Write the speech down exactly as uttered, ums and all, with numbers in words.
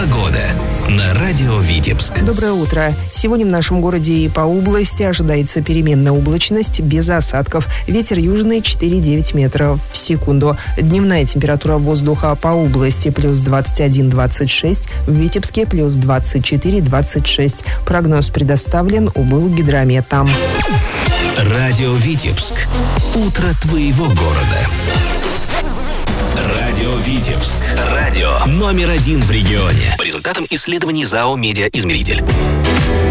Погода на радио Витебск. Доброе утро. Сегодня в нашем городе и по области ожидается переменная облачность без осадков. Ветер южный четыре-девять метров в секунду. Дневная температура воздуха по области плюс двадцать один - двадцать шесть, в Витебске плюс двадцать четыре - двадцать шесть. Прогноз предоставлен Облгидромета. Радио Витебск. Утро твоего города. Радио Витебск. Радио номер один в регионе. По результатам исследований ЗАО «Медиаизмеритель».